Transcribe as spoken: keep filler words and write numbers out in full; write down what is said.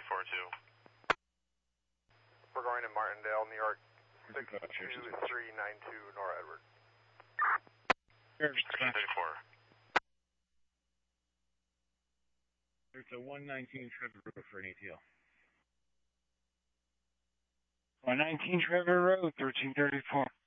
four two. We're going to Martindale, New York, six two three nine two, Nora Edward. thirteen thirty-four. There's a one nineteen Trevor Road for an A T L. one nineteen Trevor Road, thirteen thirty-four.